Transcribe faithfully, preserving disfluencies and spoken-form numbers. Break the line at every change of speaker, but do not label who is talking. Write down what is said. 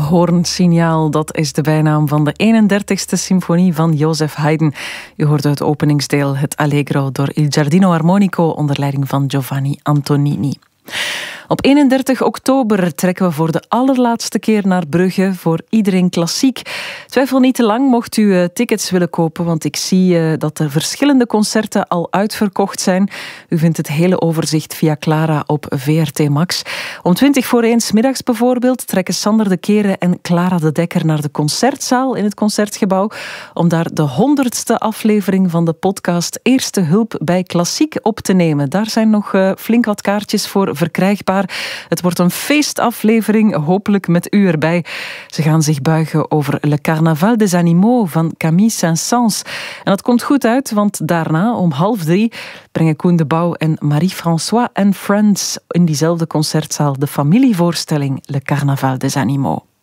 Hoornsignaal, dat is de bijnaam van de eenendertigste symfonie van Joseph Haydn. U hoorde het openingsdeel, het Allegro, door Il Giardino Armonico onder leiding van Giovanni Antonini. Op eenendertig oktober trekken we voor de allerlaatste keer naar Brugge voor Iedereen Klassiek. Twijfel niet te lang mocht u uh, tickets willen kopen, want ik zie uh, dat er verschillende concerten al uitverkocht zijn. U vindt het hele overzicht via Clara op V R T Max. Om twintig voor één 's middags bijvoorbeeld trekken Sander de Keren en Clara de Dekker naar de Concertzaal in het Concertgebouw om daar de honderdste aflevering van de podcast Eerste Hulp bij Klassiek op te nemen. Daar zijn nog uh, flink wat kaartjes voor verkrijgbaar. Het wordt een feestaflevering, hopelijk met u erbij. Ze gaan zich buigen over Le Carnaval des Animaux van Camille Saint-Saëns. En dat komt goed uit, want daarna, om half drie, brengen Koen de Bouw en Marie-François en Friends in diezelfde concertzaal de familievoorstelling Le Carnaval des Animaux.